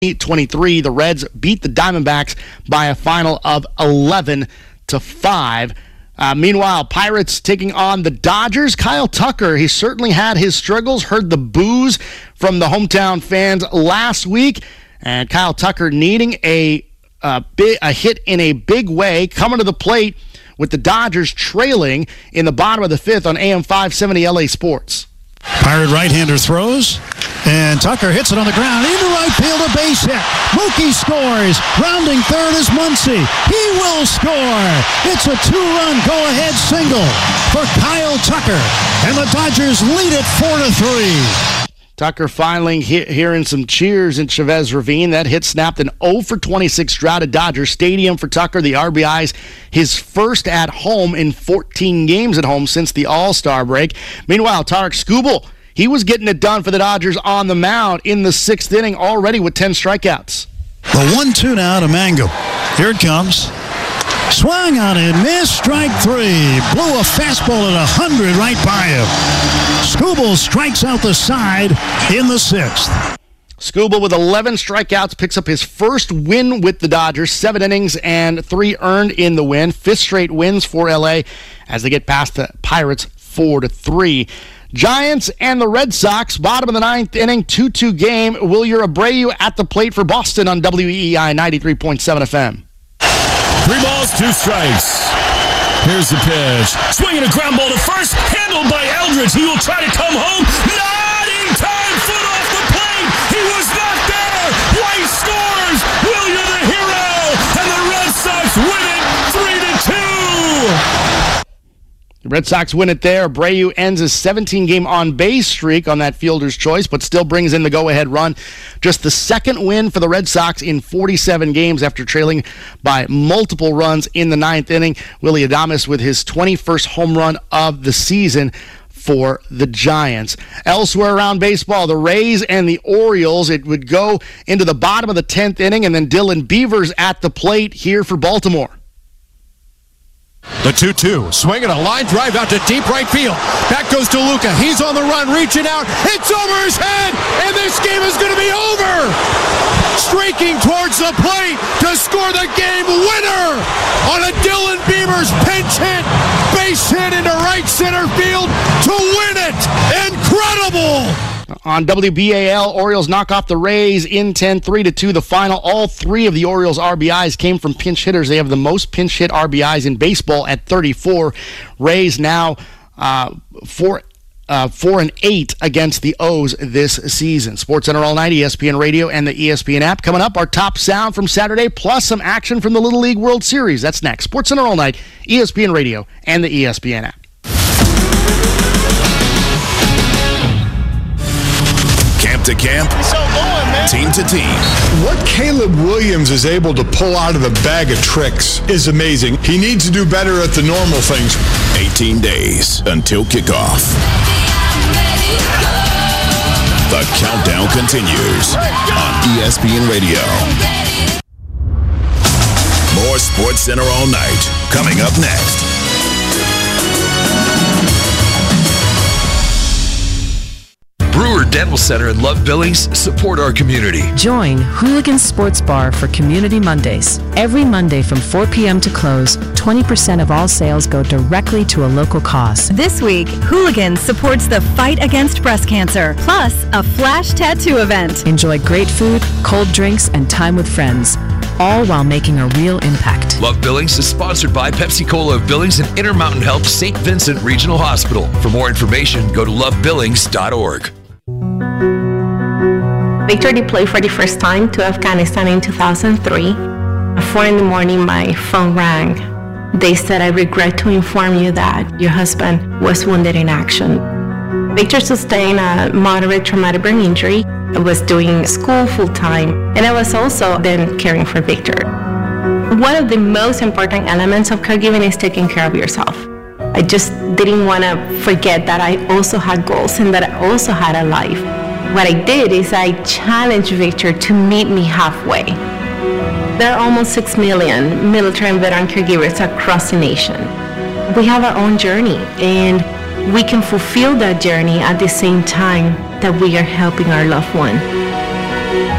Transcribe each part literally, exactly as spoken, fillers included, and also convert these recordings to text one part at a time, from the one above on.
twenty-three, the Reds beat the Diamondbacks by a final of eleven to five. Uh, meanwhile, Pirates taking on the Dodgers. Kyle Tucker, he certainly had his struggles, heard the boos from the hometown fans last week, and Kyle Tucker needing a, a, big, a hit in a big way, coming to the plate with the Dodgers trailing in the bottom of the fifth on A M five seventy L A Sports. Pirate right-hander throws, and Tucker hits it on the ground. Into right field, a base hit. Mookie scores. Rounding third is Muncy. He will score. It's a two-run go-ahead single for Kyle Tucker, and the Dodgers lead it four to three. Tucker finally he- hearing some cheers in Chavez Ravine. That hit snapped an oh for twenty-six drought at Dodger Stadium for Tucker. The R B Is, his first at home in fourteen games at home since the All-Star break. Meanwhile, Tarik Skubal, he was getting it done for the Dodgers on the mound in the sixth inning already with ten strikeouts. The one two now to Mangum. Here it comes. Swung on it, missed, strike three. Blew a fastball at one hundred right by him. Skubal strikes out the side in the sixth. Skubal with eleven strikeouts picks up his first win with the Dodgers. Seven innings and three earned in the win. Fifth straight wins for L A as they get past the Pirates four to three. Giants and the Red Sox, bottom of the ninth inning, two two game. Wilyer Abreu at the plate for Boston on W E E I ninety-three point seven F M. Three balls, two strikes. Here's the pitch. Swinging a ground ball to first. Handled by Eldridge. He will try to come home. Not in time. Foot off the plate. He was not there. White scores. Wilyer the hero. And the Red Sox win it three to two. The Red Sox win it there. Abreu ends his seventeen-game on-base streak on that fielder's choice, but still brings in the go-ahead run. Just the second win for the Red Sox in forty-seven games after trailing by multiple runs in the ninth inning. Willy Adames with his twenty-first home run of the season for the Giants. Elsewhere around baseball, the Rays and the Orioles, it would go into the bottom of the tenth inning, and then Dylan Beavers at the plate here for Baltimore. The two two, swinging a line drive out to deep right field. Back goes to Luka. He's on the run, reaching out. It's over his head, and this game is going to be over. Streaking towards the plate to score the game winner on a Dylan Beavers pinch hit. Base hit into right center field to win it. Incredible. On W B A L, Orioles knock off the Rays in ten, three to two. The final, all three of the Orioles' R B Is came from pinch hitters. They have the most pinch hit R B Is in baseball at thirty-four. Rays now uh, four, uh, four and eight against the O's this season. SportsCenter All Night, E S P N Radio, and the E S P N app. Coming up, our top sound from Saturday, plus some action from the Little League World Series. That's next. SportsCenter All Night, E S P N Radio, and the E S P N app. Camp to camp, team to team. What Caleb Williams is able to pull out of the bag of tricks is amazing. He needs to do better at the normal things. eighteen days until kickoff. The countdown continues on E S P N Radio. More SportsCenter All Night coming up next. Brewer Dental Center and Love Billings support our community. Join Hooligan Sports Bar for Community Mondays. Every Monday from four p.m. to close, twenty percent of all sales go directly to a local cause. This week, Hooligan supports the fight against breast cancer, plus a flash tattoo event. Enjoy great food, cold drinks, and time with friends, all while making a real impact. Love Billings is sponsored by Pepsi Cola of Billings and Intermountain Health Saint Vincent Regional Hospital. For more information, go to love billings dot org. Victor deployed for the first time to Afghanistan in two thousand three. At four in the morning, my phone rang. They said, "I regret to inform you that your husband was wounded in action." Victor sustained a moderate traumatic brain injury. I was doing school full-time, and I was also then caring for Victor. One of the most important elements of caregiving is taking care of yourself. I just didn't want to forget that I also had goals and that I also had a life. What I did is I challenged Victor to meet me halfway. There are almost six million military and veteran caregivers across the nation. We have our own journey, and we can fulfill that journey at the same time that we are helping our loved one.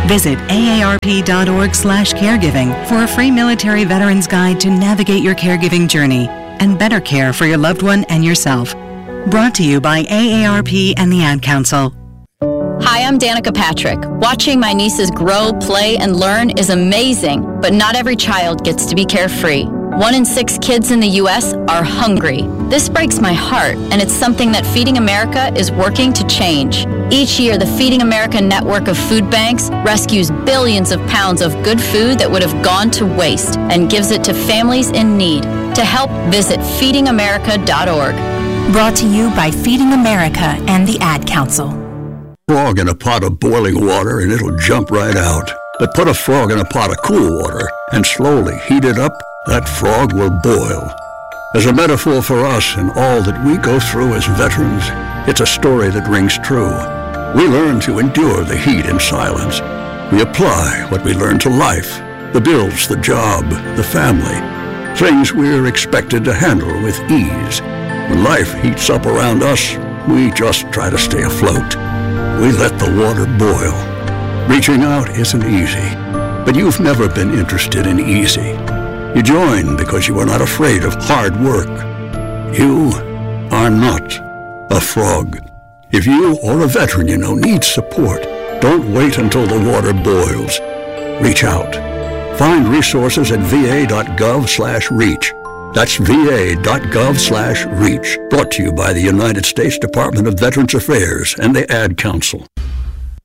Visit A A R P dot org slash caregiving for a free military veterans guide to navigate your caregiving journey and better care for your loved one and yourself. Brought to you by A A R P and the Ad Council. Hi, I'm Danica Patrick. Watching my nieces grow, play, and learn is amazing, but not every child gets to be carefree. One in six kids in the U S are hungry. This breaks my heart, and it's something that Feeding America is working to change. Each year, the Feeding America network of food banks rescues billions of pounds of good food that would have gone to waste and gives it to families in need. To help, visit feeding america dot org. Brought to you by Feeding America and the Ad Council. Frog in a pot of boiling water and it'll jump right out. But put a frog in a pot of cool water and slowly heat it up, that frog will boil. As a metaphor for us and all that we go through as veterans, it's a story that rings true. We learn to endure the heat in silence. We apply what we learn to life, the bills, the job, the family, things we're expected to handle with ease. When life heats up around us, we just try to stay afloat. We let the water boil. Reaching out isn't easy, but you've never been interested in easy. You join because you are not afraid of hard work. You are not a frog. If you or a veteran you know needs support, don't wait until the water boils. Reach out. Find resources at va.gov slash reach. That's va.gov slash reach. Brought to you by the United States Department of Veterans Affairs and the Ad Council.